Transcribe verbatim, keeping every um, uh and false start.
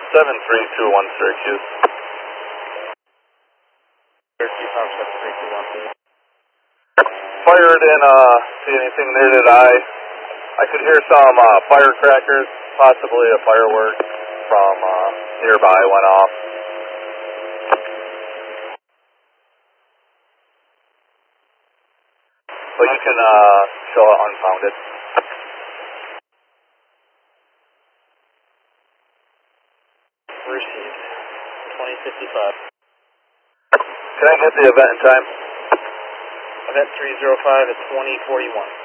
seven three two one Syracuse. Syracuse, Tower seven three two one. Fired in, uh, see anything there that I, I could hear some, uh, firecrackers, possibly a firework from, uh, nearby went off. But you can, uh, show it unfounded. Received. twenty fifty-five. Can I get the event in time? Event three zero five at twenty forty-one.